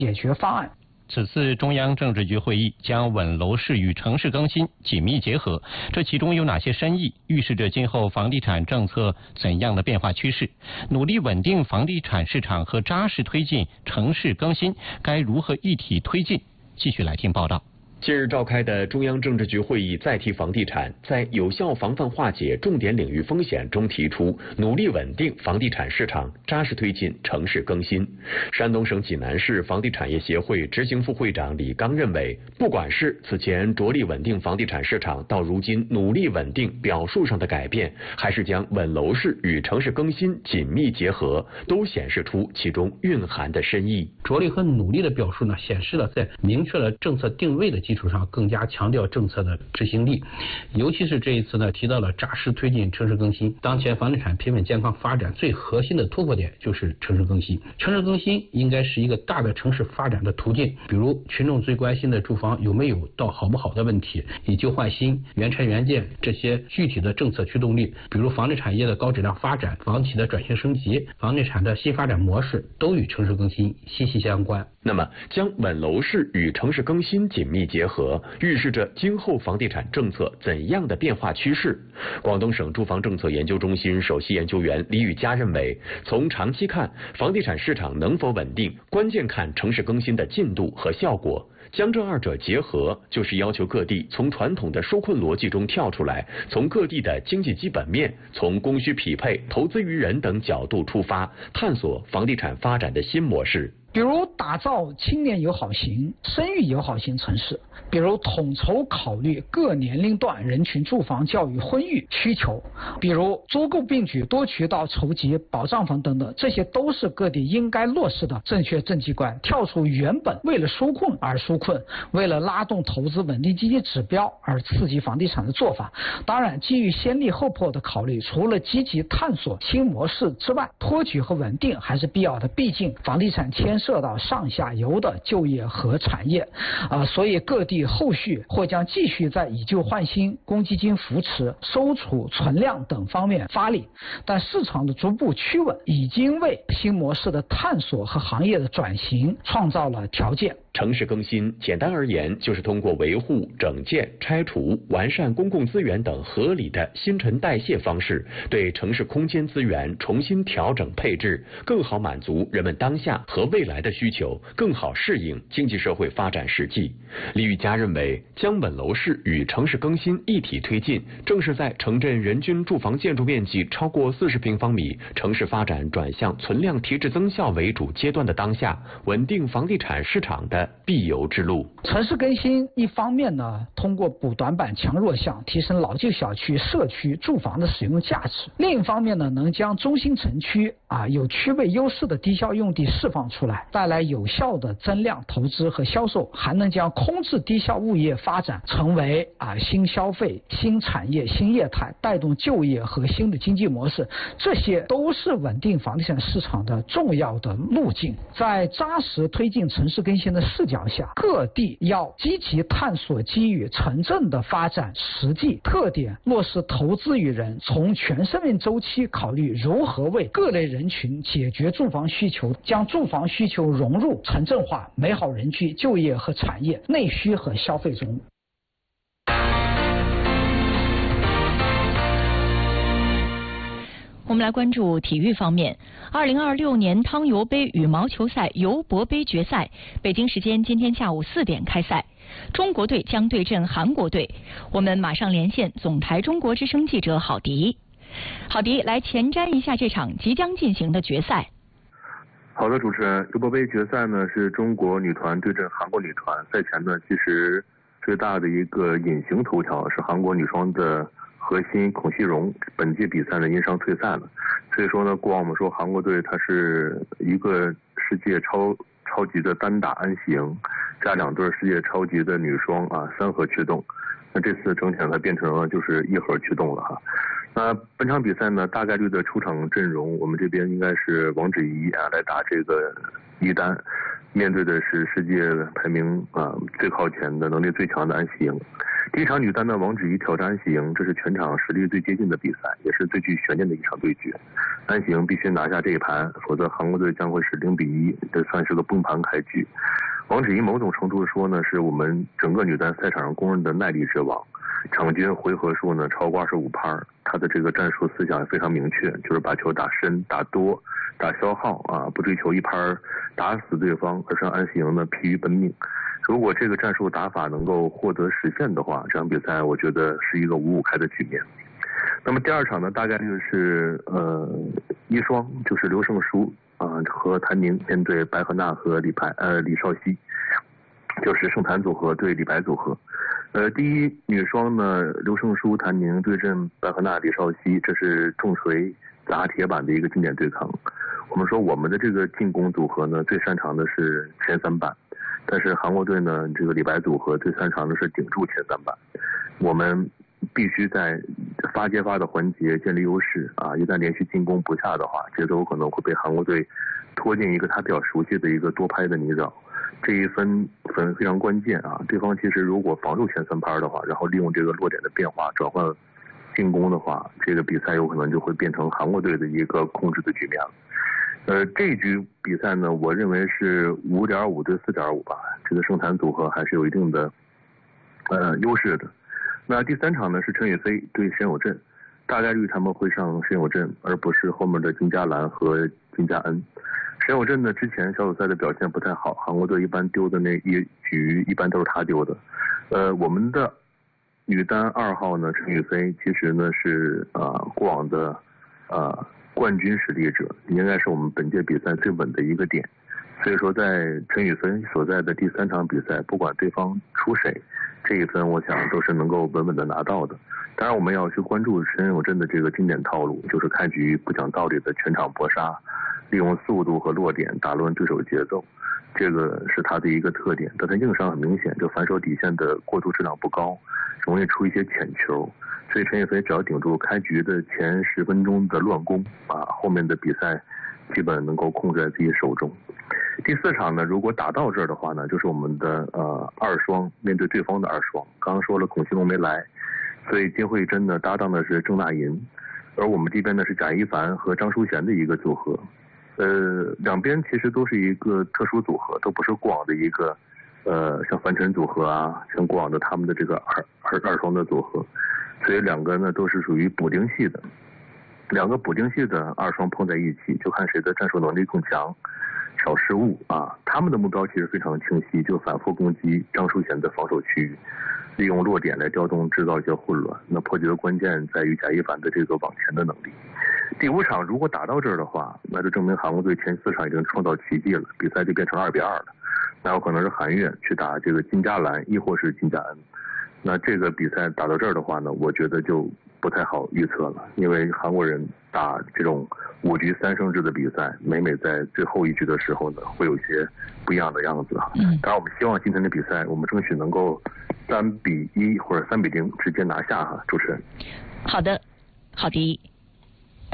解决方案。 此次中央政治局会议将稳楼市与城市更新紧密结合，这其中有哪些深意？预示着今后房地产政策怎样的变化趋势？努力稳定房地产市场和扎实推进城市更新该如何一体推进？继续来听报道。 近日召开的中央政治局会议再提房地产，在有效防范化解重点领域风险中提出，努力稳定房地产市场，扎实推进城市更新。山东省济南市房地产业协会执行副会长李刚认为，不管是此前着力稳定房地产市场，到如今努力稳定表述上的改变，还是将稳楼市与城市更新紧密结合，都显示出其中蕴含的深意。 着力和努力的表述呢，显示了在明确了政策定位的基础上，更加强调政策的执行力。尤其是这一次呢，提到了扎实推进城市更新。当前房地产平稳健康发展最核心的突破点就是城市更新。城市更新应该是一个大的城市发展的途径，比如群众最关心的住房有没有到好不好的问题，以旧换新、原拆原建这些具体的政策驱动力，比如房地产业的高质量发展、房企的转型升级、房地产的新发展模式，都与城市更新息息相关。 那么，将稳楼市与城市更新紧密结合，预示着今后房地产政策怎样的变化趋势？广东省住房政策研究中心首席研究员李宇嘉认为，从长期看，房地产市场能否稳定，关键看城市更新的进度和效果。将这二者结合，就是要求各地从传统的纾困逻辑中跳出来，从各地的经济基本面、从供需匹配、投资于人等角度出发，探索房地产发展的新模式。 比如打造青年友好型、生育友好型城市，比如统筹考虑各年龄段人群住房、教育、婚育需求，比如租购并举、多渠道筹集保障房等等，这些都是各地应该落实的正确政绩观，跳出原本为了纾困而纾困，为了拉动投资稳定经济指标而刺激房地产的做法。当然，基于先立后破的考虑，除了积极探索新模式之外，托举和稳定还是必要的，毕竟房地产牵涉到上下游的就业和产业，所以各地后续或将继续在以旧换新、公积金扶持、收储存量等方面发力，但市场的逐步趋稳已经为新模式的探索和行业的转型创造了条件。 城市更新简单而言，就是通过维护、整建、拆除、完善公共资源等合理的新陈代谢方式，对城市空间资源重新调整配置，更好满足人们当下和未来的需求，更好适应经济社会发展实际。李宇嘉认为，将稳楼市与城市更新一体推进，正是在城镇人均住房建筑面积超过40平方米、城市发展转向存量提质增效为主阶段的当下，稳定房地产市场的必由之路。 城市更新一方面呢，通过补短板、强弱项，提升老旧小区、社区住房的使用价值；另一方面呢，能将中心城区有区位优势的低效用地释放出来，带来有效的增量投资和销售，还能将空置低效物业发展成为新消费、新产业、新业态，带动就业和新的经济模式。这些都是稳定房地产市场的重要的路径。在扎实推进城市更新的视角下，各地要积极探索基于城镇的发展实际特点，落实投资于人，从全生命周期考虑如何为各类人群解决住房需求，将住房需求融入城镇化、美好人居、就业和产业、内需和消费中。 我们来关注体育方面。2026年汤尤杯羽毛球赛尤伯杯决赛，北京时间今天下午4点开赛，中国队将对阵韩国队。我们马上连线总台中国之声记者郝迪。郝迪，来前瞻一下这场即将进行的决赛。 好的，主持人，尤伯杯决赛呢是中国女团对阵韩国女团。赛前呢，其实最大的一个隐形头条是韩国女双的核心孔熙荣本届比赛呢因伤退赛了。所以说呢，过往我们说韩国队它是一个世界超级的单打安喜营，加2对世界超级的女双3核驱动。那这次整体上它变成了就是1核驱动了哈。那本场比赛呢，大概率的出场阵容，我们这边应该是王芷怡来打这个一单。 面对的是世界排名最靠前的、能力最强的安喜莹。第一场女单呢，王芷怡挑战安喜莹，这是全场实力最接近的比赛，也是最具悬念的一场对决。安喜莹必须拿下这一盘，否则韩国队将会是0-1，这算是个崩盘开局。王芷怡某种程度说呢，是我们整个女单赛场上公认的耐力之王，场均回合数呢超过25拍，她的这个战术思想也非常明确，就是把球打深、打多、打消耗不追求一拍打死对方，而是让安喜莹呢疲于奔命。如果这个战术打法能够获得实现的话，这场比赛我觉得是一个5-5开的局面。那么第二场呢，大概率是一双，就是刘胜书和谭宁面对白河娜和李绍熙，就是盛谭组合对李白组合。第一女双呢，刘胜书、谭宁对阵白河娜、李绍熙，这是重锤砸铁板的一个经典对抗。我们说我们的这个进攻组合呢，最擅长的是前3板，但是韩国队呢，这个李白组合最擅长的是顶住前3板。我们必须在发接发的环节建立优势一旦连续进攻不下的话，节奏可能会被韩国队拖进一个他比较熟悉的一个多拍的泥沼。这一分非常关键对方其实如果防住前3拍的话，然后利用这个落点的变化转换进攻的话，这个比赛有可能就会变成韩国队的一个控制的局面了。这一局比赛呢，我认为是5.5对4.5吧，这个盛谭组合还是有一定的优势的。那第3场呢是陈雨菲对申有振，大概率他们会上申有振，而不是后面的金佳兰和金佳恩。申有振呢之前小组赛的表现不太好，韩国队一般丢的那一局一般都是他丢的。我们的女单2号呢陈雨菲其实呢是过往的冠军实力者，应该是我们本届比赛最稳的一个点。所以说在陈雨菲所在的第3场比赛，不管对方出谁，这一分我想都是能够稳稳的拿到的。当然我们要去关注申有振的这个经典套路，就是开局不讲道理的全场搏杀，利用速度和落点打乱对手节奏，这个是他的一个特点。但他硬伤很明显，就反手底线的过渡质量不高，容易出一些浅球。所以陈雨菲只要顶住开局的前10分钟的乱攻后面的比赛基本能够控制在自己手中。第4场呢，如果打到这儿的话呢，就是我们的2双面对对方的2双。刚刚说了孔熙龙没来，所以金惠珍呢搭档的是郑娜银，而我们这边呢是贾一凡和张淑娴的一个组合。两边其实都是一个特殊组合，都不是过往的一个像樊晨组合像过往的他们的这个二双的组合，所以两个呢都是属于补丁系的。2个补丁系的2双碰在一起，就看谁的战术能力更强，少失误他们的目标其实非常清晰，就反复攻击张淑娴的防守区域，利用落点来调动制造一些混乱。那破局的关键在于贾一凡的这个往前的能力。第5场如果打到这儿的话，那就证明韩国队前4场已经创造奇迹了，比赛就变成2-2了。那有可能是韩越去打这个金佳兰，亦或是金佳恩。那这个比赛打到这儿的话呢，我觉得就不太好预测了，因为韩国人打这种5局3胜制的比赛，每在最后一局的时候呢，会有一些不一样的样子当然我们希望今天的比赛我们争取能够3-1或者3-0直接拿下主持人。 好的，郝迪。